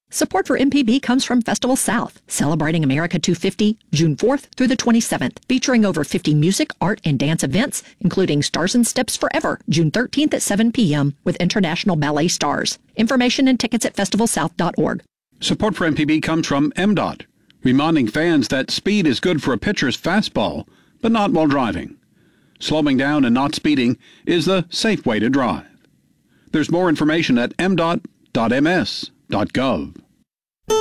Support for MPB comes from Festival South, celebrating America 250, June 4th through the 27th, featuring over 50 music, art, and dance events, including Stars and Steps Forever, June 13th at 7 p.m. with international ballet stars. Information and tickets at festivalsouth.org. Support for MPB comes from MDOT, reminding fans that speed is good for a pitcher's fastball, but not while driving. Slowing down and not speeding is the safe way to drive. There's more information at mdot.ms.gov.